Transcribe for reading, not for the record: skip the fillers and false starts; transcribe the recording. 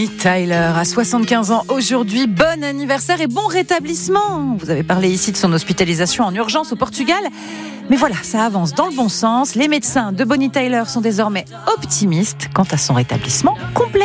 Bonnie Tyler a 75 ans aujourd'hui. Bon anniversaire et bon rétablissement. Vous avez parlé ici de son hospitalisation en urgence au Portugal. Mais voilà, ça avance dans le bon sens. Les médecins de Bonnie Tyler sont désormais optimistes quant à son rétablissement complet.